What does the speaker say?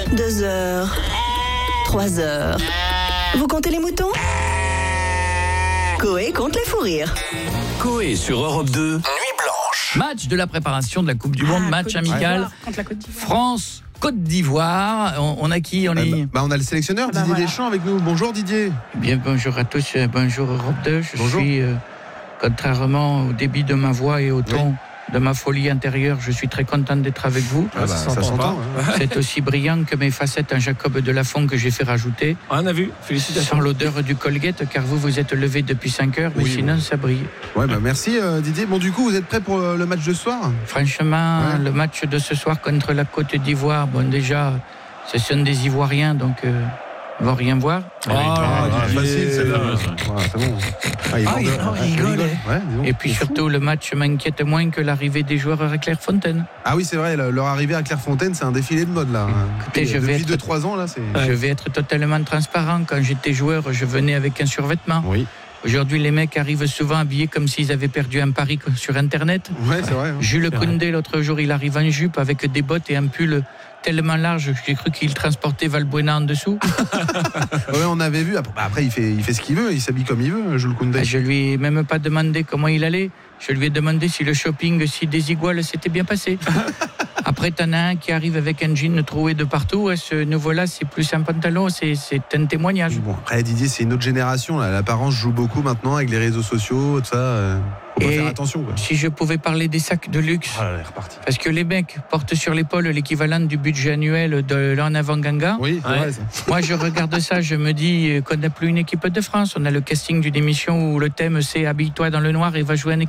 2 heures, 3 heures. Vous comptez les moutons? Coé compte les fous rires. Coé sur Europe 2, Nuit Blanche. Match de la préparation de la Coupe du Monde, match amical. Contre la Côte d'Ivoire. France, Côte d'Ivoire. On a qui? On a le sélectionneur Didier Deschamps avec nous. Bonjour Didier. Bien, bonjour à tous, bonjour Europe 2. Bonjour. Je suis, contrairement au débit de ma voix et au ton de ma folie intérieure, je suis très content d'être avec vous. Ça s'entend. C'est aussi brillant que mes facettes en Jacob de Lafont que j'ai fait rajouter. On a vu, félicitations. Sans l'odeur du Colgate, car vous êtes levé depuis 5 heures, mais sinon ça brille. Merci Didier. Bon, du coup, vous êtes prêt pour le match de ce soir? Franchement, le match de ce soir contre la Côte d'Ivoire, bon déjà, ce sont des Ivoiriens, donc on va rien voir. Facile, celle-là. C'est bon. Il rigole. Et puis surtout, le match m'inquiète moins que l'arrivée des joueurs à Clairefontaine. Ah oui, c'est vrai, leur arrivée à Clairefontaine, c'est un défilé de mode là. Écoutez, depuis 2-3 ans là, c'est. Je vais être totalement transparent. Quand j'étais joueur, je venais avec un survêtement. Oui. Aujourd'hui, les mecs arrivent souvent habillés comme s'ils avaient perdu un pari sur Internet. Ouais, c'est vrai. Jules Koundé, l'autre jour, il arrive en jupe avec des bottes et un pull tellement large que j'ai cru qu'il transportait Valbuena en dessous. On avait vu. Après, il fait ce qu'il veut, il s'habille comme il veut, Jules Koundé. Je lui ai même pas demandé comment il allait. Je lui ai demandé si le shopping, si Desigual s'était bien passé. Après, t'en as un qui arrive avec un jean troué de partout. Ce nouveau-là, c'est plus un pantalon, c'est un témoignage. Bon, après, Didier, c'est une autre génération. Là. L'apparence joue beaucoup maintenant avec les réseaux sociaux, tout ça. Faut faire attention. Quoi. Si je pouvais parler des sacs de luxe, parce que les mecs portent sur l'épaule l'équivalent du budget annuel de l'en avant Ganga. Oui, c'est vrai, ça. Moi, je regarde ça, je me dis qu'on n'a plus une équipe de France. On a le casting d'une émission où le thème c'est habille-toi dans le noir et va jouer